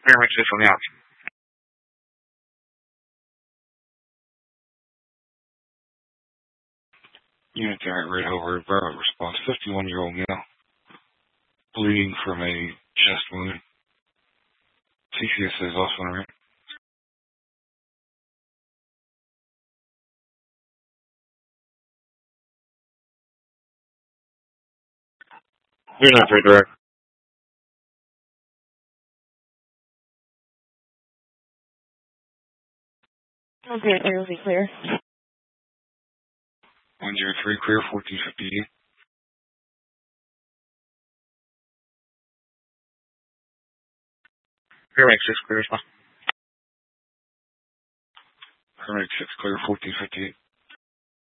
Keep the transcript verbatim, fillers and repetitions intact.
Pyramid six on the out. Unitary Red Hover, verbal response, fifty-one-year-old male, bleeding from a chest wound. T C S is also on the right. You're not very direct. Okay, it'll be clear. one zero three, clear, fourteen fifty-eight. Pyramid six, clear, response. Pyramid six, clear, fourteen fifty-eight.